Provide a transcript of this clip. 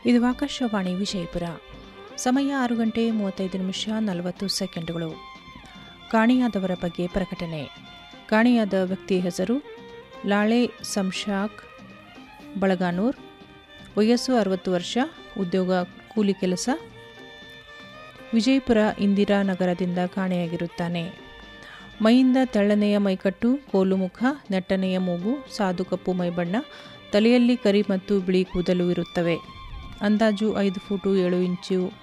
ಇದು ಆಕಾಶವಾಣಿ ವಿಜಯಪುರ. ಸಮಯ 6:35:40. ಕಾಣೆಯಾದವರ ಬಗ್ಗೆ ಪ್ರಕಟಣೆ. ಕಾಣೆಯಾದ ವ್ಯಕ್ತಿ ಹೆಸರು ಲಾಳೆ ಸಂಶಾಕ್ ಬಳಗಾನೂರ್, ವಯಸ್ಸು 60 ವರ್ಷ, ಉದ್ಯೋಗ ಕೂಲಿ ಕೆಲಸ, ವಿಜಯಪುರ ಇಂದಿರಾನಗರದಿಂದ ಕಾಣೆಯಾಗಿರುತ್ತಾನೆ. ಮೈಯಿಂದ ತೆಳ್ಳನೆಯ ಮೈಕಟ್ಟು, ಕೋಲು ಮುಖ, ನೆಟ್ಟನೆಯ ಮೂಗು, ಸಾದು ಕಪ್ಪು ಮೈಬಣ್ಣ, ತಲೆಯಲ್ಲಿ ಕರಿ ಮತ್ತು ಬಿಳಿ ಕೂದಲು ಇರುತ್ತವೆ. ಅಂದಾಜು 5 ಫೂಟು 7 ಇಂಚು